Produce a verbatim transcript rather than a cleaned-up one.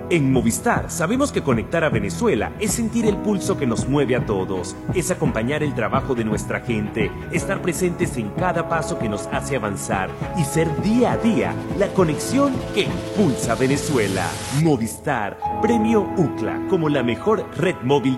En Movistar sabemos que conectar a Venezuela es sentir el pulso que nos mueve a todos, es acompañar el trabajo de nuestra gente, estar presentes en cada paso que nos hace avanzar y ser día a día la conexión que impulsa a Venezuela. Movistar, premio U C L A como la mejor red móvil